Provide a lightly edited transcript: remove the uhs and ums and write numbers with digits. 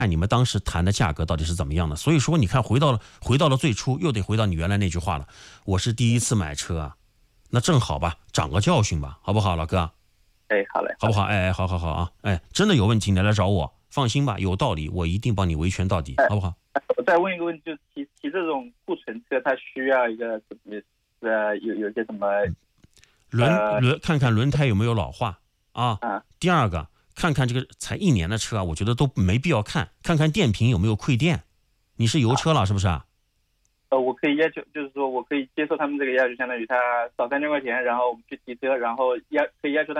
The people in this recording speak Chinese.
你们当时谈的价格到底是怎么样的。所以说你看回到了最初，又得回到你原来那句话了，我是第一次买车啊，那正好吧，长个教训吧，好不好，老哥？ 哎，好嘞， 好不好？哎，好啊，哎，真的有问题你来找我，放心吧，有道理，我一定帮你维权到底，好不好？ 我再问一个问题，就是骑这种库存车，它需要一个什么？有些什么？ 看看轮胎有没有老化啊？ 啊， 第二个，看看这个才1年的车啊，我觉得都没必要看看电瓶有没有馈电。你是油车了是不是啊？ 我可以要求，就是说我可以接受他们这个要求，相当于他少3000块钱，然后我们去提车，然后可以要求他。